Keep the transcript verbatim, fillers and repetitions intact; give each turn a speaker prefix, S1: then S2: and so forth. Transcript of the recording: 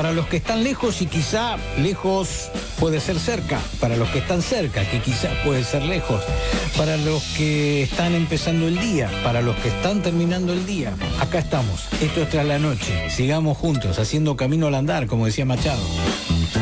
S1: Para los que están lejos y quizá lejos puede ser cerca. Para los que están cerca, que quizá puede ser lejos. Para los que están empezando el día. Para los que están terminando el día. Acá estamos. Esto es Tras la Noche. Sigamos juntos, haciendo camino al andar, como decía Machado.